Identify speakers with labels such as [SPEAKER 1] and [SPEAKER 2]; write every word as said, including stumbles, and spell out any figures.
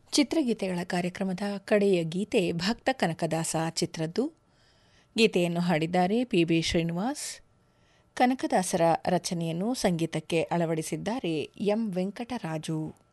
[SPEAKER 1] ಚಿತ್ರಗೀತೆಗಳ ಕಾರ್ಯಕ್ರಮದ ಕಡೆಯ ಗೀತೆ ಭಕ್ತ ಕನಕದಾಸ ಚಿತ್ರದ್ದು. ಗೀತೆಯನ್ನು ಹಾಡಿದ್ದಾರೆ ಪಿ ಬಿ ಶ್ರೀನಿವಾಸ್. ಕನಕದಾಸರ ರಚನೆಯನ್ನು ಸಂಗೀತಕ್ಕೆ ಅಳವಡಿಸಿದ್ದಾರೆ ಎಂ ವೆಂಕಟರಾಜು.